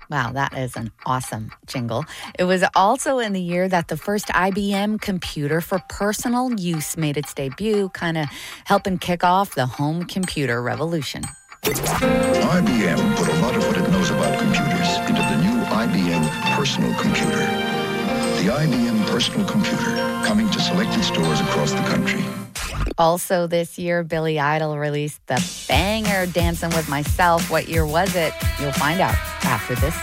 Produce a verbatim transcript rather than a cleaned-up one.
Wow, that is an awesome jingle. It was also in the year that the first I B M computer for personal use made its debut, kind of helping kick off the home computer revolution. I B M put a lot of what it knows about computers into the new I B M Personal Computer. The I B M Personal Computer, coming to selected stores across the country. Also this year, Billy Idol released the banger Dancing With Myself. What year was it? You'll find out after this.